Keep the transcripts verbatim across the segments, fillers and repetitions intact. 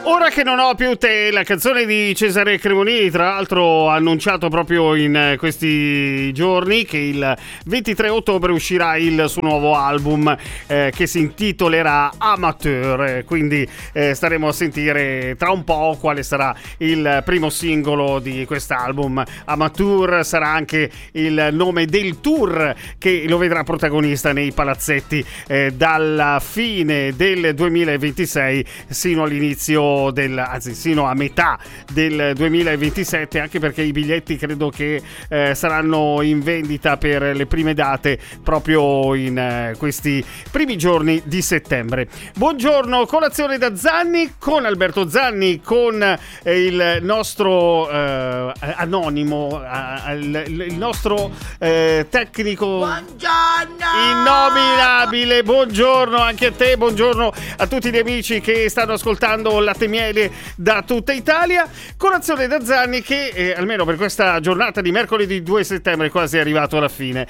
Ora che non ho più te, la canzone di Cesare Cremonini, tra l'altro annunciato proprio in questi giorni che il ventitré ottobre uscirà il suo nuovo album eh, che si intitolerà Amateur, quindi eh, staremo a sentire tra un po' quale sarà il primo singolo di quest'album. Amateur sarà anche il nome del tour che lo vedrà protagonista nei palazzetti eh, dalla fine del duemilaventisei sino all'inizio del, anzi sino a metà del duemilaventisette, anche perché i biglietti credo che eh, saranno in vendita per le prime date proprio in eh, questi primi giorni di settembre. Buongiorno, colazione da Zanni con Alberto Zanni, con eh, il nostro eh, anonimo eh, il, il nostro eh, tecnico buongiorno innominabile. Buongiorno anche a te, buongiorno a tutti gli amici che stanno ascoltando Latte Miele da tutta Italia. Colazione da Zanni che eh, almeno per questa giornata di mercoledì due settembre è quasi arrivato alla fine.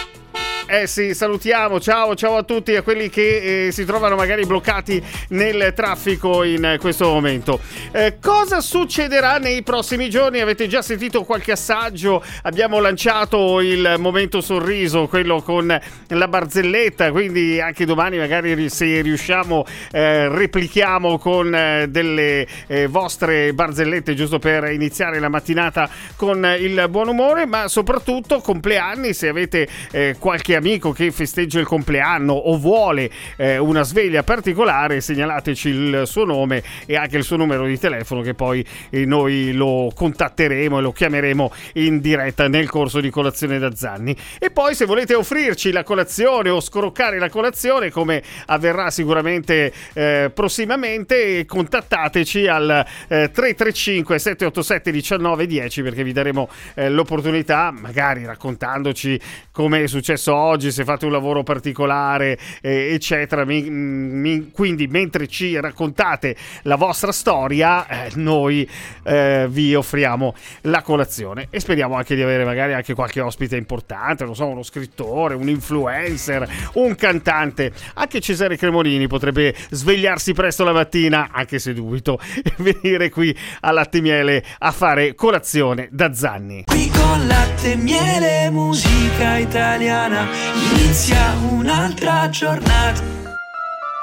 Eh sì, salutiamo, ciao, ciao a tutti, a quelli che eh, si trovano magari bloccati nel traffico in eh, questo momento. Eh, cosa succederà nei prossimi giorni? Avete già sentito qualche assaggio? Abbiamo lanciato il momento sorriso, quello con la barzelletta, quindi anche domani magari se riusciamo eh, replichiamo con eh, delle eh, vostre barzellette, giusto per iniziare la mattinata con il buon umore, ma soprattutto compleanni, se avete eh, qualche amico che festeggia il compleanno o vuole eh, una sveglia particolare, segnalateci il suo nome e anche il suo numero di telefono, che poi eh, noi lo contatteremo e lo chiameremo in diretta nel corso di Colazione da Zanni. E poi se volete offrirci la colazione o scroccare la colazione, come avverrà sicuramente eh, prossimamente, contattateci al eh, tre tre cinque sette otto sette uno nove uno zero, perché vi daremo eh, l'opportunità, magari raccontandoci come è successo oggi, se fate un lavoro particolare eh, eccetera. Mi, mi, quindi mentre ci raccontate la vostra storia eh, noi eh, vi offriamo la colazione e speriamo anche di avere magari anche qualche ospite importante, non so, uno scrittore, un influencer, un cantante. Anche Cesare Cremonini potrebbe svegliarsi presto la mattina, anche se dubito, e venire qui a Latte Miele a fare colazione da Zanni. Qui con Latte Miele, musica italiana, inizia un'altra giornata.